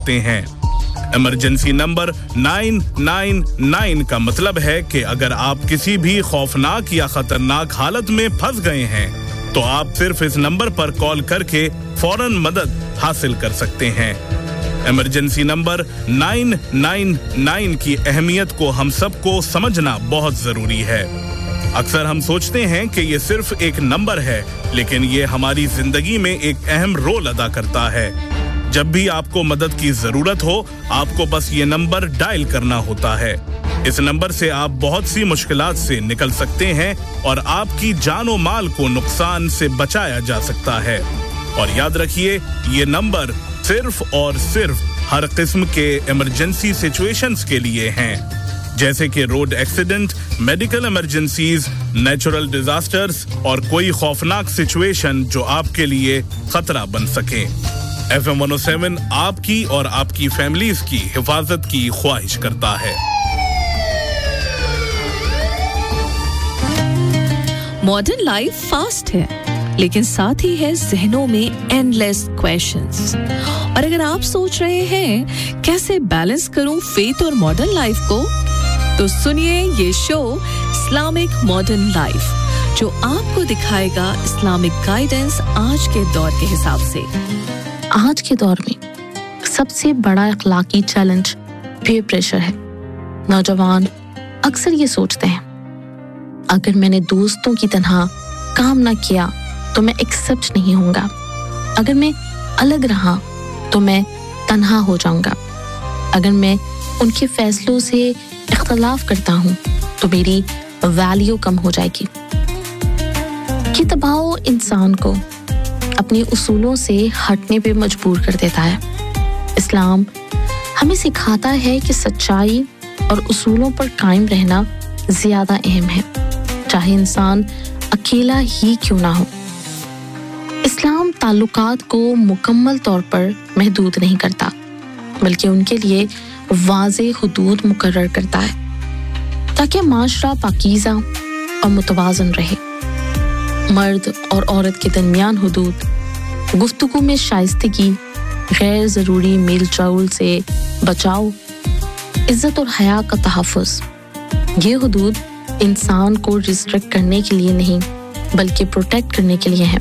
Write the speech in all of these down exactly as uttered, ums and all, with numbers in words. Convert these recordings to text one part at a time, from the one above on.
हैं। Emergency number नौ नौ नौ का मतलब है कि अगर आप किसी भी खौफनाक या खतरनाक हालत में फंस गए हैं तो आप सिर्फ इस नंबर पर कॉल करके फौरन मदद हासिल कर सकते हैं। इमरजेंसी नंबर नौ नौ नौ की अहमियत को हम सबको समझना बहुत जरूरी है। अक्सर हम सोचते हैं कि ये सिर्फ एक नंबर है, लेकिन ये हमारी जिंदगी में एक अहम रोल अदा करता है। जब भी आपको मदद की जरूरत हो, आपको बस ये नंबर डायल करना होता है। इस नंबर से आप बहुत सी मुश्किलात से निकल सकते हैं और आपकी जान और माल को नुकसान से बचाया जा सकता है। और याद रखिए, ये नंबर सिर्फ और सिर्फ हर किस्म के इमरजेंसी सिचुएशंस के लिए हैं, जैसे कि road accident, medical emergencies, natural disasters और कोई खौफनाक सिचुएशन जो आपके लिए खतरा बन सके। F M one O seven आपकी और आपकी फैमिलीज की हिफाजत की ख्वाहिश करता है। मॉडर्न लाइफ फास्ट है, लेकिन साथ ही है जहनों में एंडलेस क्वेश्चंस। और अगर आप सोच रहे हैं कैसे बैलेंस करूं फेथ और मॉडर्न लाइफ को, तो सुनिए ये शो इस्लामिक मॉडर्न लाइफ, जो आपको दिखाएगा इस्लामिक गाइडेंस आज के दौर के हिसाब से। आज के दौर में सबसे बड़ा अखलाकी चैलेंज पीयर प्रेशर है। नौजवान अक्सर ये सोचते हैं, अगर मैंने दोस्तों की तरह काम ना किया तो मैं एक्सेप्ट नहीं होऊंगा, अगर मैं अलग रहा तो मैं तन्हा हो जाऊंगा, अगर मैं उनके फैसलों से इख्तलाफ करता हूं तो मेरी वैल्यू कम हो जाएगी। ये दबाव इंसान को अपने उसूलों से हटने पे मजबूर कर देता है। इस्लाम हमें सिखाता है कि सच्चाई और उसूलों पर कायम रहना ज्यादा अहम है, चाहे इंसान अकेला ही क्यों ना हो। इस्लाम ताल्लुकात को मुकम्मल तौर पर महदूद नहीं करता, बल्कि उनके लिए वाज़ेह हुदूद मुकर्रर करता है ताकि माशरा पाकीज़ा और मुतवाज़न रहे। मर्द और औरत के दरमियान हुदूद, गुफ्तगू में शाइस्तगी, गैर ज़रूरी मेल जोल से बचाव, इज्जत और हया का तहफ़्फ़ुज़। ये हुदूद इंसान को रिस्ट्रिक्ट करने के लिए नहीं, बल्कि प्रोटेक्ट करने के लिए हैं।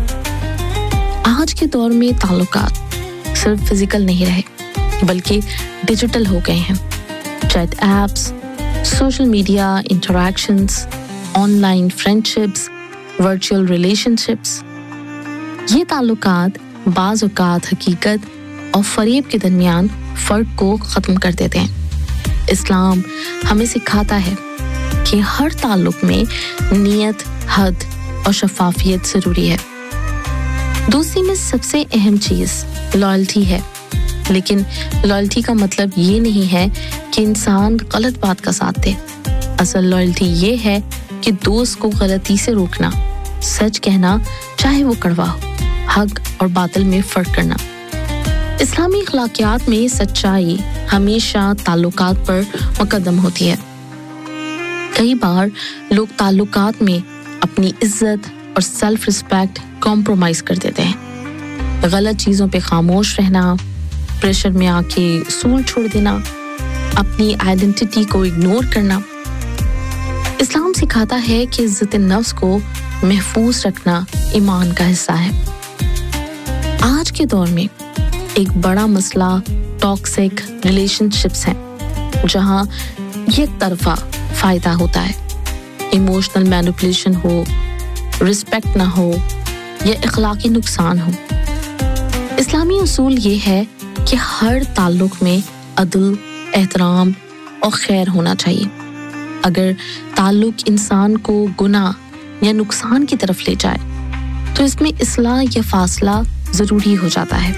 आज के दौर में ताल्लुकात सिर्फ फिजिकल नहीं रहे, बल्कि डिजिटल हो गए हैं। Chat apps, social media interactions, online friendships, virtual relationships, ये ताल्लुकात बाज़ औक़ात हकीकत और फ़रेब के दरमियान फ़र्क को ख़त्म कर देते हैं। इस्लाम हमें सिखाता है कि हर ताल्लुक में नियत, हद और शफ़ाफ़ियत ज़रूरी है। दोस्ती में सबसे अहम चीज़ लॉयल्टी है, लेकिन लॉयल्टी का मतलब ये नहीं है कि इंसान गलत बात का साथ दे। असल लॉयल्टी ये है कि दोस्त को गलती से रोकना, सच कहना चाहे वो कड़वा हो, हक और बातिल में फर्क करना। इस्लामी अखलाकियात में सच्चाई हमेशा ताल्लुकात पर मुकद्दम होती है। कई बार लोग ताल्लुकात में अपनी इज्जत और सेल्फ रिस्पेक्ट कॉम्प्रोमाइज कर देते हैं। गलत चीज़ों पे खामोश रहना, प्रेशर में आके उसूल छोड़ देना, अपनी आइडेंटिटी को इग्नोर करना। इस्लाम सिखाता है कि इज्जत नफ्स को महफूज रखना ईमान का हिस्सा है। आज के दौर में एक बड़ा मसला टॉक्सिक रिलेशनशिप्स है, जहां एक तरफा फायदा होता है, इमोशनल मैनिपुलेशन हो, रिस्पेक्ट ना हो या इखलाकी नुकसान हो। इस्लामी उसूल ये है कि हर ताल्लुक में अदल, एहतराम और खैर होना चाहिए। अगर ताल्लुक इंसान को गुनाह या नुकसान की तरफ ले जाए तो इसमें इस्लाह या फासला जरूरी हो जाता है।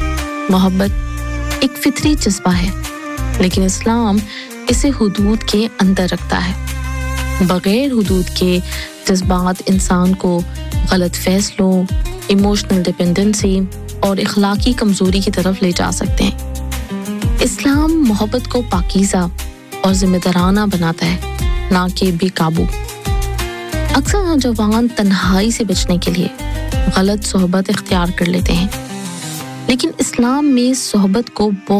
मोहब्बत एक फितरी जज्बा है, लेकिन इस्लाम इसे हुदूद के अंदर रखता है। बगैर हुदूद के जज्बात इंसान को गलत फैसलों, इमोशनल डिपेंडेंसी और इखलाकी कमजोरी की तरफ ले जा सकते हैं। इस्लाम मोहब्बत को पाकीज़ा और जिम्मेदाराना बनाता है, ना कि बेकाबू। अक्सर नौजवान तन्हाई से बचने के लिए गलत सोहबत इख्तियार कर लेते हैं, लेकिन इस्लाम में सोहबत को बहुत